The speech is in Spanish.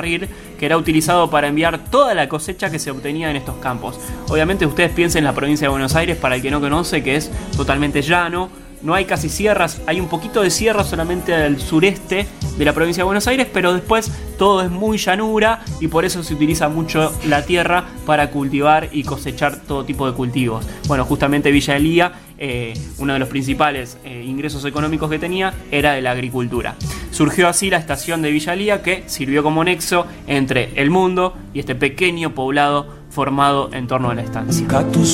ferrocarril que era utilizado para enviar toda la cosecha que se obtenía en estos campos. Obviamente ustedes piensen en la provincia de Buenos Aires, para el que no conoce, que es totalmente llano, no hay casi sierras, hay un poquito de sierra solamente al sureste de la provincia de Buenos Aires, pero después todo es muy llanura y por eso se utiliza mucho la tierra para cultivar y cosechar todo tipo de cultivos. Bueno, justamente Villa Elía, uno de los principales ingresos económicos que tenía era de la agricultura. Surgió así la estación de Villa Elía, que sirvió como nexo entre el mundo y este pequeño poblado formado en torno a la estancia.